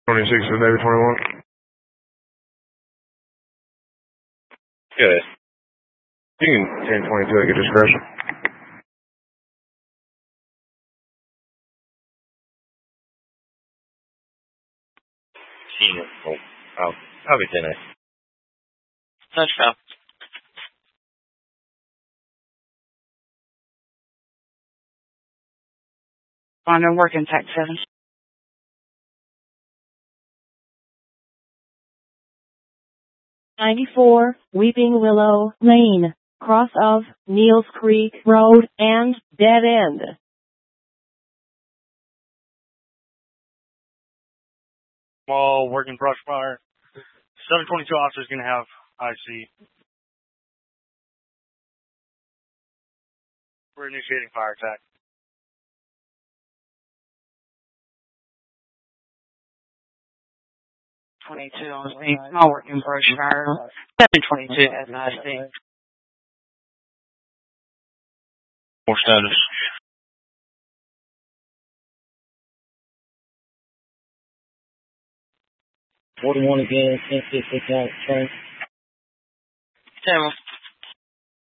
26 to Navy 21. Good. You can 10-22 at your discretion. I'll be 10. Touchdown. On and working, Tech 7. 94, Weeping Willow Lane, cross of Neels Creek Road and dead end. While working brush fire, 722 officer is going to have IC. We're initiating fire attack. .22 on me. I'll work in brush fire. 722 as I see. More status. 41 again, 10-6 out train. 10.